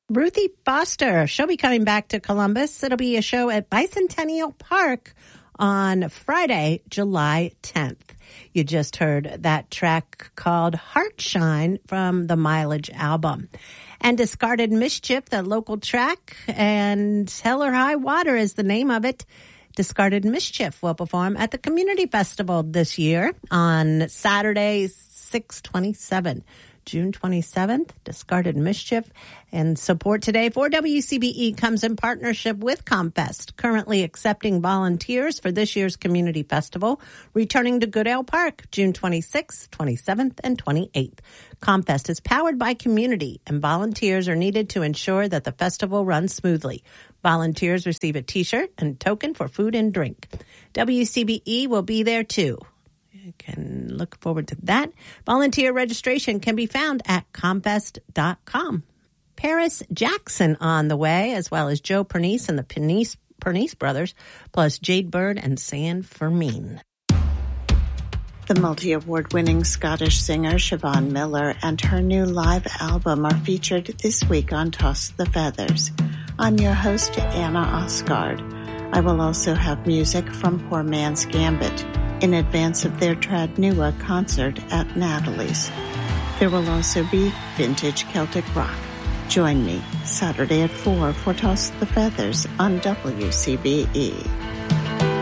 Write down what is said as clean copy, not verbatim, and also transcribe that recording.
Ruthie Foster. She'll be coming back to Columbus. It'll be a show at Bicentennial Park on Friday, July 10th. You just heard that track called Heartshine from the Mileage album. And Discarded Mischief, the local track, and Hell or High Water is the name of it. Discarded Mischief will perform at the Community Festival this year on Saturday, 6/27. June 27th, Discarded Mischief. And support today for WCBE comes in partnership with ComFest, currently accepting volunteers for this year's Community Festival, returning to Goodale Park, June 26th, 27th, and 28th. ComFest is powered by community, and volunteers are needed to ensure that the festival runs smoothly. Volunteers receive a T-shirt and token for food and drink. WCBE will be there too. You can look forward to that. Volunteer registration can be found at comfest.com. Paris Jackson on the way, as well as Joe Pernice and the Pernice brothers, plus Jade Bird and San Fermin. The multi-award-winning Scottish singer Siobhan Miller and her new live album are featured this week on Toss the Feathers. I'm your host, Anna Osgard. I will also have music from Poor Man's Gambit in advance of their Tradnua concert at Natalie's. There will also be vintage Celtic rock. Join me Saturday at 4 for Toss the Feathers on WCBE.